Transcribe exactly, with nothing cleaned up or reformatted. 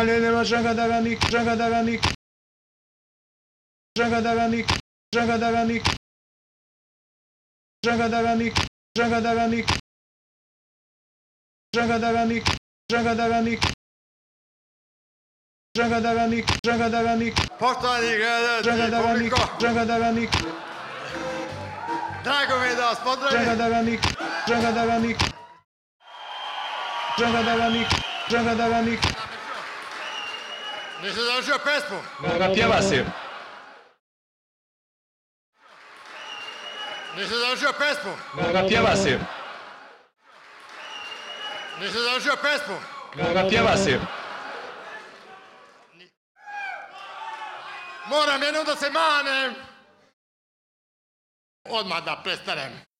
Nema Žagadaranik, Žagadaranik, Žagadaranik, Žagadaranik, Žagadaranik, Žagadaranik, Žagadaranik, Žagadaranik, Žagadaranik, Žagadaranik, Poštovani gledalci, Žagadaranik, publiko, Žagadaranik, drago mi je da vas pozdravim. Žagadaranik, Žagadaranik, Žagadaranik, Žagadaranik. Nisam završio pesmu. Pjeva si. Nisam završio pesmu. Pjeva si. Nisam završio pesmu. Pjeva si. Moram jednom da se manem. Odmah da prestanem.